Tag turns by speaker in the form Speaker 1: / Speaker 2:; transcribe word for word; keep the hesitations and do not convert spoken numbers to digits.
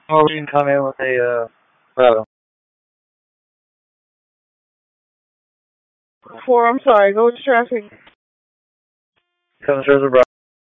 Speaker 1: Or we can come in with a, uh, Bravo.
Speaker 2: Four, I'm sorry, go with traffic.
Speaker 1: Comes as a Bravo.